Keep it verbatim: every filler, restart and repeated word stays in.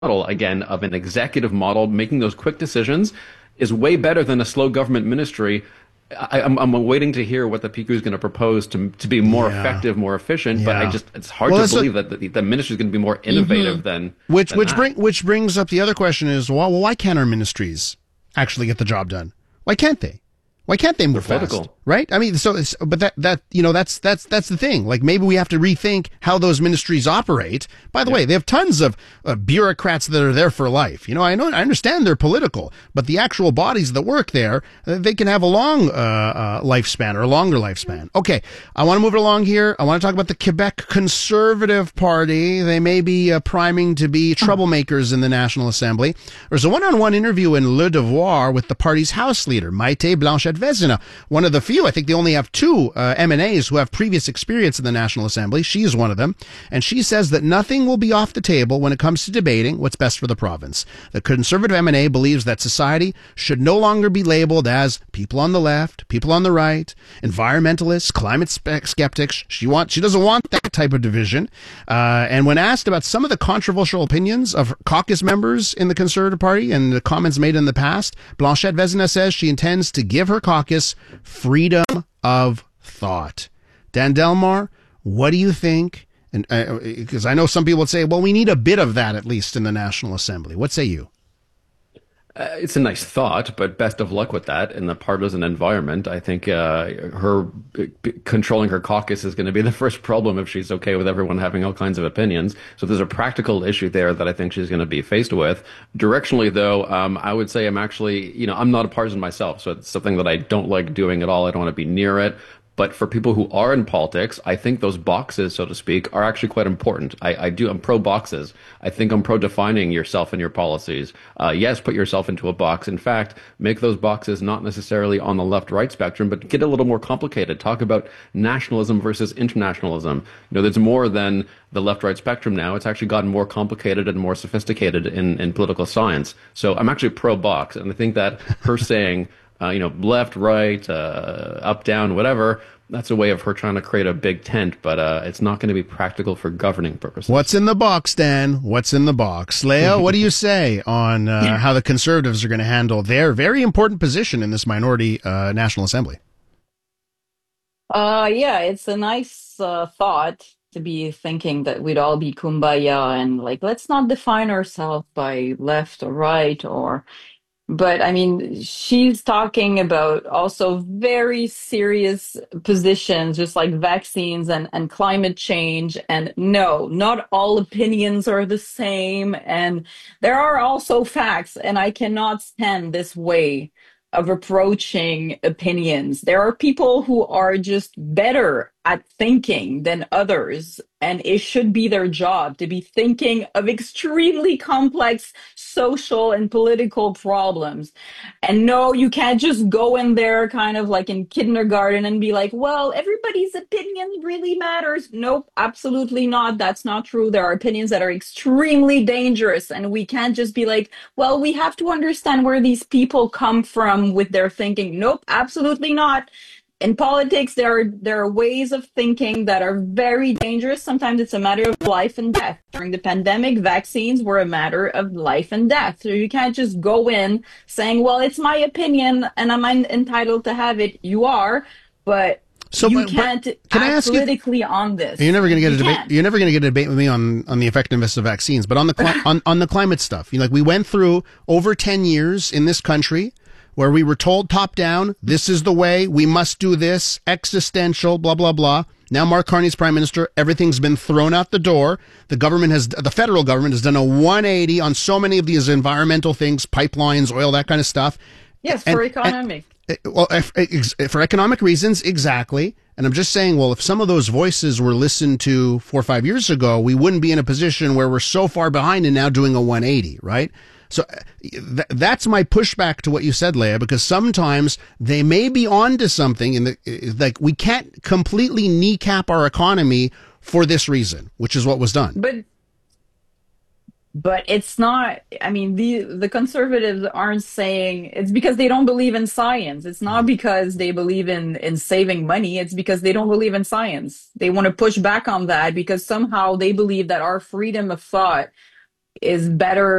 model again of an executive model making those quick decisions is way better than a slow government ministry. I, I'm, I'm waiting to hear what the P Q is going to propose to to be more Yeah. effective, more efficient. But I Yeah. just it's hard Well, to that's a, believe that the, the ministry is going to be more innovative than which than which that. bring which brings up the other question is, well, well, why can't our ministries actually get the job done? Why can't they? Why can't they They're move fast? political. Right? I mean, so, it's, but that, that, you know, that's, that's, that's the thing. Like maybe we have to rethink how those ministries operate. By the Yeah. way, they have tons of uh, bureaucrats that are there for life. You know, I know, I understand they're political, but the actual bodies that work there, uh, they can have a long, uh, uh, lifespan or a longer lifespan. Okay. I want to move it along here. I want to talk about the Quebec Conservative Party. They may be uh, priming to be troublemakers in the National Assembly. There's a one-on-one interview in Le Devoir with the party's House leader, Maite Blanchette-Vezina, one of the few, I think they only have two uh, M N As who have previous experience in the National Assembly. She is one of them. And she says that nothing will be off the table when it comes to debating what's best for the province. The Conservative M N A believes that society should no longer be labeled as people on the left, people on the right, environmentalists, climate spe- skeptics. She wants, she doesn't want that type of division. Uh, and when asked about some of the controversial opinions of caucus members in the Conservative Party and the comments made in the past, Blanchette-Vezina says she intends to give her caucus freedom of thought. Dan Delmar, what do you think? And because uh, I know some people would say, well, we need a bit of that at least in the National Assembly. What say you? Uh, it's a nice thought, but best of luck with that in the partisan environment. I think uh, her b- b- controlling her caucus is going to be the first problem if she's okay with everyone having all kinds of opinions. So there's a practical issue there that I think she's going to be faced with. Directionally, though, um, I would say I'm actually, you know, I'm not a partisan myself, so it's something that I don't like doing at all. I don't want to be near it. But for people who are in politics, I think those boxes, so to speak, are actually quite important. I, I do. I'm pro boxes. I think I'm pro defining yourself and your policies. Uh, yes, put yourself into a box. In fact, make those boxes not necessarily on the left-right spectrum, but get a little more complicated. Talk about nationalism versus internationalism. You know, there's more than the left-right spectrum now. It's actually gotten more complicated and more sophisticated in, in political science. So I'm actually pro box, and I think that her saying, Uh, you know, left, right, uh, up, down, whatever. That's a way of her trying to create a big tent, but uh, it's not going to be practical for governing purposes. What's in the box, Dan? What's in the box? Leah, what do you say on uh, how the Conservatives are going to handle their very important position in this minority uh, National Assembly? Uh, yeah, it's a nice uh, thought to be thinking that we'd all be kumbaya and like, let's not define ourselves by left or right or but I mean, she's talking about also very serious positions, just like vaccines and, and climate change. And no, not all opinions are the same. And there are also facts, and I cannot stand this way of approaching opinions. There are people who are just better at thinking than others, and it should be their job to be thinking of extremely complex social and political problems. And no, you can't just go in there kind of like in kindergarten and be like, well, everybody's opinion really matters. Nope, absolutely not. That's not true. There are opinions that are extremely dangerous, and we can't just be like, well, we have to understand where these people come from with their thinking. Nope, absolutely not. In politics, there are there are ways of thinking that are very dangerous. Sometimes it's a matter of life and death. During the pandemic, vaccines were a matter of life and death. So you can't just go in saying, well, it's my opinion and I'm entitled to have it. You are, but So, you but- but can't can I act ask you- politically on this. You're never going to get a You debate. can't. You're never going to get a debate with me on, on the effectiveness of vaccines. But on the cli- on on the climate stuff, you know, like we went through over ten years in this country where we were told top down, this is the way, we must do this, existential, blah blah blah. Now Mark Carney's prime minister. Everything's been thrown out the door. The government has, the federal government has done a one eighty on so many of these environmental things, pipelines, oil, that kind of stuff. Yes, And- for and- economic. well, if, ex- for economic reasons, exactly. And I'm just saying, well, if some of those voices were listened to four or five years ago, we wouldn't be in a position where we're so far behind and now doing a one eighty, right? So uh, th- that's my pushback to what you said, Leah, because sometimes they may be onto something in the, uh, like we can't completely kneecap our economy for this reason, which is what was done. But But it's not, I mean, the the conservatives aren't saying it's because they don't believe in science. It's not because they believe in, in saving money. It's because they don't believe in science. They want to push back on that because somehow they believe that our freedom of thought is better